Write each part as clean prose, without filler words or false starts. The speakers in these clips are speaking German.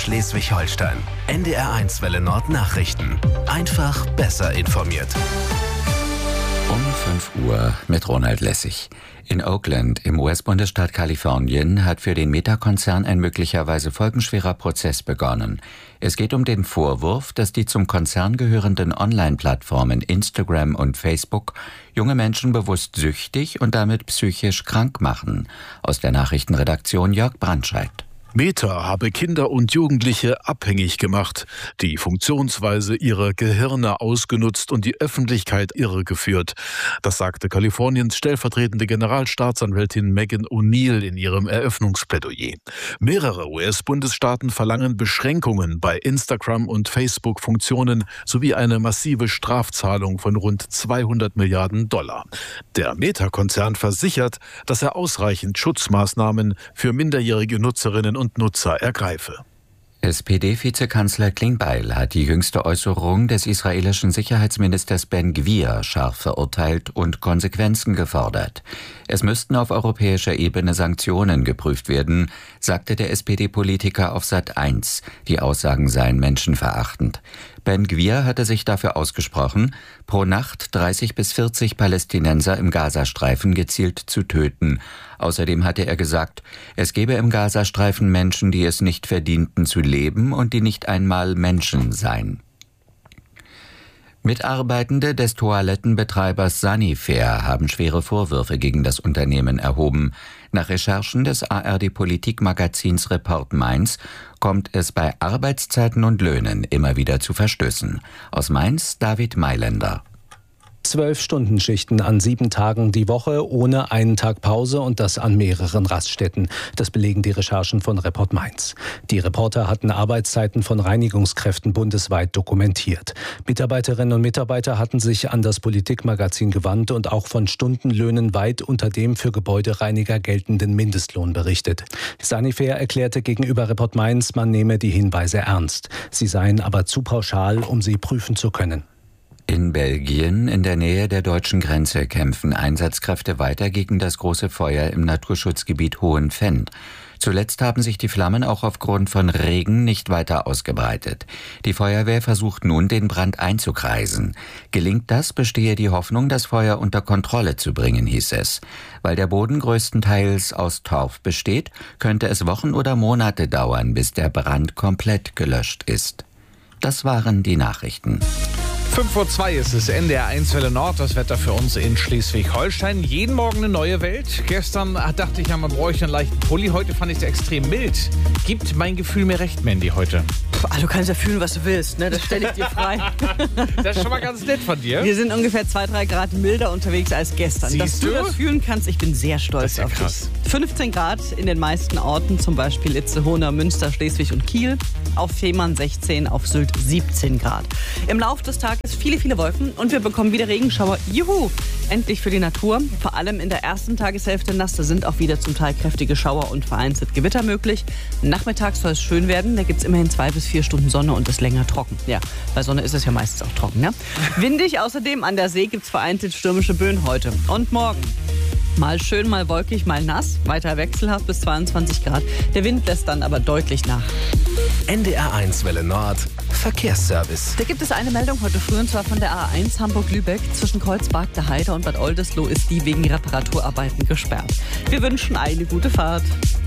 Schleswig-Holstein. NDR1 Welle Nord Nachrichten. Einfach besser informiert. Um 5 Uhr mit Ronald Lessig. In Oakland im US-Bundesstaat Kalifornien hat für den Meta-Konzern ein möglicherweise folgenschwerer Prozess begonnen. Es geht um den Vorwurf, dass die zum Konzern gehörenden Online-Plattformen Instagram und Facebook junge Menschen bewusst süchtig und damit psychisch krank machen. Aus der Nachrichtenredaktion Jörg Brandscheid. Meta habe Kinder und Jugendliche abhängig gemacht, die Funktionsweise ihrer Gehirne ausgenutzt und die Öffentlichkeit irregeführt. Das sagte Kaliforniens stellvertretende Generalstaatsanwältin Megan O'Neill in ihrem Eröffnungsplädoyer. Mehrere US-Bundesstaaten verlangen Beschränkungen bei Instagram- und Facebook-Funktionen sowie eine massive Strafzahlung von rund $200 Milliarden. Der Meta-Konzern versichert, dass er ausreichend Schutzmaßnahmen für minderjährige Nutzerinnen und Nutzer ergreife. SPD-Vizekanzler Klingbeil hat die jüngste Äußerung des israelischen Sicherheitsministers Ben Gvir scharf verurteilt und Konsequenzen gefordert. Es müssten auf europäischer Ebene Sanktionen geprüft werden, sagte der SPD-Politiker auf Sat.1. Die Aussagen seien menschenverachtend. Ben Gvir hatte sich dafür ausgesprochen, pro Nacht 30 bis 40 Palästinenser im Gazastreifen gezielt zu töten. Außerdem hatte er gesagt, es gebe im Gazastreifen Menschen, die es nicht verdienten zu leben und die nicht einmal Menschen seien. Mitarbeitende des Toilettenbetreibers Sanifair haben schwere Vorwürfe gegen das Unternehmen erhoben. Nach Recherchen des ARD-Politikmagazins Report Mainz kommt es bei Arbeitszeiten und Löhnen immer wieder zu Verstößen. Aus Mainz David Mailänder. 12-Stunden-Schichten an 7 Tagen die Woche, ohne einen Tag Pause und das an mehreren Raststätten. Das belegen die Recherchen von Report Mainz. Die Reporter hatten Arbeitszeiten von Reinigungskräften bundesweit dokumentiert. Mitarbeiterinnen und Mitarbeiter hatten sich an das Politikmagazin gewandt und auch von Stundenlöhnen weit unter dem für Gebäudereiniger geltenden Mindestlohn berichtet. Sanifair erklärte gegenüber Report Mainz, man nehme die Hinweise ernst. Sie seien aber zu pauschal, um sie prüfen zu können. In Belgien, in der Nähe der deutschen Grenze, kämpfen Einsatzkräfte weiter gegen das große Feuer im Naturschutzgebiet Hohenfendt. Zuletzt haben sich die Flammen auch aufgrund von Regen nicht weiter ausgebreitet. Die Feuerwehr versucht nun, den Brand einzukreisen. Gelingt das, bestehe die Hoffnung, das Feuer unter Kontrolle zu bringen, hieß es. Weil der Boden größtenteils aus Torf besteht, könnte es Wochen oder Monate dauern, bis der Brand komplett gelöscht ist. Das waren die Nachrichten. 5:02 Uhr ist es, NDR1 Welle Nord, das Wetter für uns in Schleswig-Holstein. Jeden Morgen eine neue Welt. Gestern dachte ich, ja, man bräuchte einen leichten Pulli. Heute fand ich es extrem mild. Gibt mein Gefühl mir recht, Mandy, heute? Du kannst ja fühlen, was du willst, ne? Das stelle ich dir frei. Das ist schon mal ganz nett von dir. Wir sind ungefähr 2-3 Grad milder unterwegs als gestern. Siehst Dass du du das fühlen kannst, ich bin sehr stolz auf krass. dich. 15 Grad in den meisten Orten, zum Beispiel Itzehoe, Münster, Schleswig und Kiel. Auf Fehmarn 16, auf Sylt 17 Grad. Im Laufe des Tages viele Wolken und wir bekommen wieder Regenschauer. Juhu! Endlich für die Natur. Vor allem in der ersten Tageshälfte nass. Da sind auch wieder zum Teil kräftige Schauer und vereinzelt Gewitter möglich. Nachmittags soll es schön werden. Da gibt es immerhin 2 bis 4 Stunden Sonne und ist länger trocken. Ja, bei Sonne ist es ja meistens auch trocken. Ne? Windig außerdem. An der See gibt es vereinzelt stürmische Böen heute und morgen. Mal schön, mal wolkig, mal nass. Weiter wechselhaft bis 22 Grad. Der Wind lässt dann aber deutlich nach. NDR1 Welle Nord Verkehrsservice. Da gibt es eine Meldung heute früh, und zwar von der A1 Hamburg-Lübeck. Zwischen Kreuzberg, der Heide und Bad Oldesloe ist die wegen Reparaturarbeiten gesperrt. Wir wünschen eine gute Fahrt.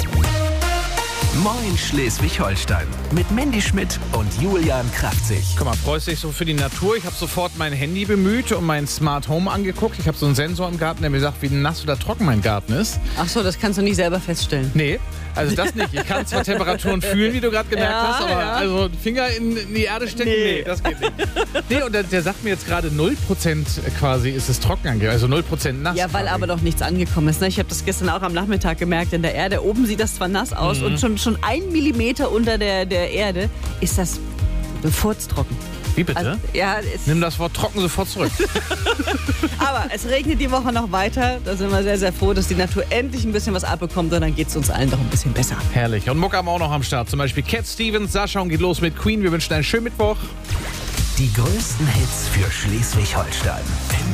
Moin Schleswig-Holstein mit Mandy Schmidt und Julian Kraftzig. Guck mal, freust du dich so für die Natur? Ich habe sofort mein Handy bemüht und mein Smart Home angeguckt. Ich habe so einen Sensor im Garten, der mir sagt, wie nass oder trocken mein Garten ist. Ach so, das kannst du nicht selber feststellen. Nee, also das nicht. Ich kann zwar Temperaturen fühlen, wie du gerade gemerkt hast, aber also Finger in die Erde stecken, nee, das geht nicht. Nee, und der sagt mir jetzt gerade 0% quasi ist es trocken angekommen, also 0% nass. Ja, weil aber doch nichts angekommen ist. Ne? Ich habe das gestern auch am Nachmittag gemerkt in der Erde. Oben sieht das zwar nass aus und schon 1 Millimeter unter der Erde ist das furztrocken. Wie bitte? Also, ja, Nimm das Wort trocken sofort zurück. Aber es regnet die Woche noch weiter. Da sind wir sehr, sehr froh, dass die Natur endlich ein bisschen was abbekommt. Und dann geht es uns allen doch ein bisschen besser. Herrlich. Und Muck haben wir auch noch am Start. Zum Beispiel Cat Stevens, Sascha und geht los mit Queen. Wir wünschen einen schönen Mittwoch. Die größten Hits für Schleswig-Holstein.